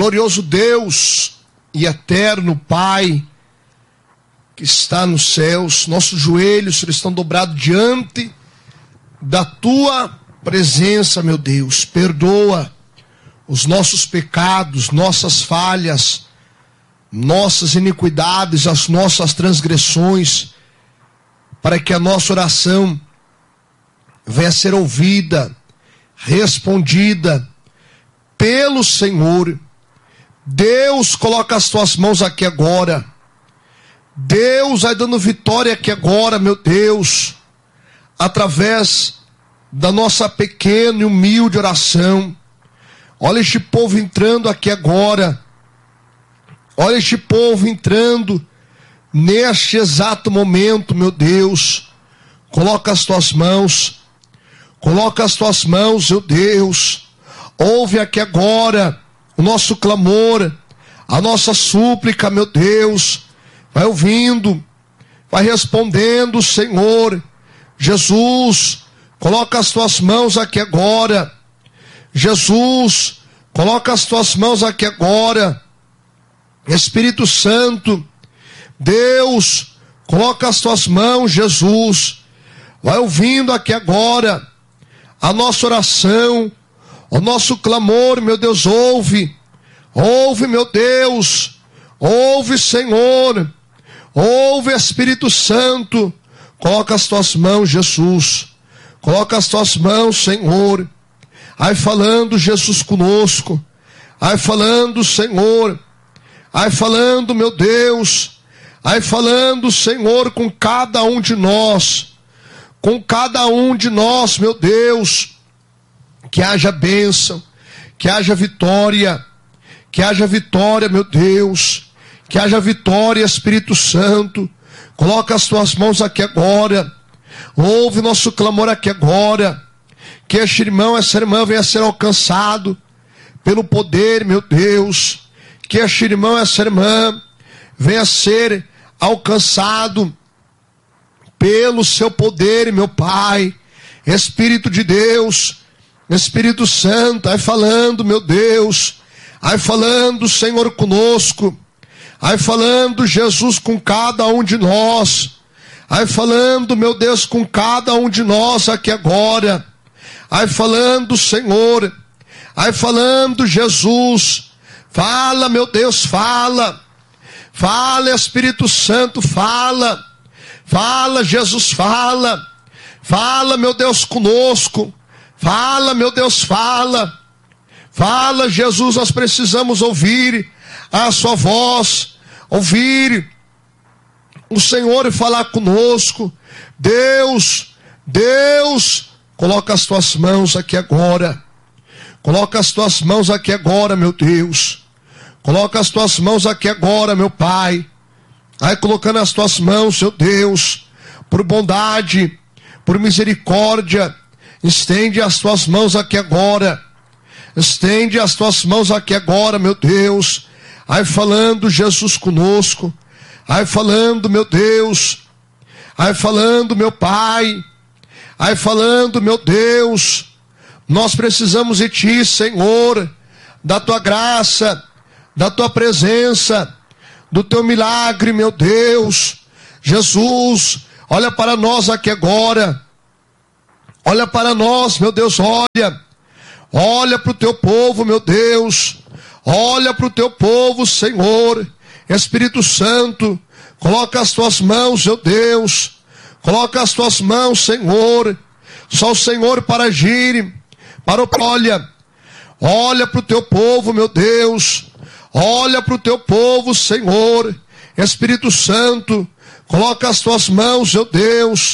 Glorioso Deus e eterno Pai, que está nos céus, nossos joelhos estão dobrados diante da Tua presença, meu Deus. Perdoa os nossos pecados, nossas falhas, nossas iniquidades, as nossas transgressões, para que a nossa oração venha a ser ouvida, respondida pelo Senhor. Deus, coloca as tuas mãos aqui agora. Deus vai dando vitória aqui agora, meu Deus, através da nossa pequena e humilde oração. Olha este povo entrando aqui agora. Olha este povo entrando neste exato momento, meu Deus. Coloca as tuas mãos. Coloca as tuas mãos, meu Deus. Ouve aqui agora o nosso clamor, a nossa súplica, meu Deus. Vai ouvindo, vai respondendo, Senhor. Jesus, coloca as tuas mãos aqui agora. Jesus, coloca as tuas mãos aqui agora. Espírito Santo, Deus, coloca as tuas mãos, Jesus. Vai ouvindo aqui agora a nossa oração, o nosso clamor, meu Deus, ouve. Ouve, meu Deus. Ouve, Senhor. Ouve, Espírito Santo. Coloca as tuas mãos, Jesus. Coloca as tuas mãos, Senhor. Vai falando, Jesus, conosco. Vai falando, Senhor. Vai falando, meu Deus. Vai falando, Senhor, com cada um de nós. Com cada um de nós, meu Deus. Que haja bênção. Que haja vitória. Que haja vitória, meu Deus. Que haja vitória, Espírito Santo. Coloca as tuas mãos aqui agora. Ouve nosso clamor aqui agora. Que este irmão, essa irmã venha a ser alcançado pelo poder, meu Deus. Que este irmão, essa irmã venha a ser alcançado pelo seu poder, meu Pai. Espírito de Deus, Espírito Santo, vai falando, meu Deus. Vai falando, Senhor, conosco. Vai falando, Jesus, com cada um de nós. Vai falando, meu Deus, com cada um de nós aqui agora. Vai falando, Senhor. Vai falando, Jesus. Fala, meu Deus, fala. Fala, Espírito Santo, fala. Fala, Jesus, fala. Fala, meu Deus, conosco. Fala, meu Deus, fala. Fala, Jesus, nós precisamos ouvir a sua voz. Ouvir o Senhor e falar conosco. Deus, Deus, coloca as tuas mãos aqui agora. Coloca as tuas mãos aqui agora, meu Deus. Coloca as tuas mãos aqui agora, meu Pai. Vai colocando as tuas mãos, meu Deus, por bondade, por misericórdia. Estende as tuas mãos aqui agora. Estende as tuas mãos aqui agora, meu Deus. Vai falando, Jesus, conosco. Vai falando, meu Deus. Vai falando, meu Pai. Vai falando, meu Deus. Nós precisamos de Ti, Senhor, da Tua graça, da Tua presença, do Teu milagre, meu Deus. Jesus, olha para nós aqui agora. Olha para nós, meu Deus, olha. Olha para o Teu povo, meu Deus. Olha para o Teu povo, Senhor. Espírito Santo, coloca as Tuas mãos, meu Deus. Coloca as Tuas mãos, Senhor. Só o Senhor para agir. Olha para o Teu povo, meu Deus. Olha para o Teu povo, Senhor. Espírito Santo, coloca as Tuas mãos, meu Deus.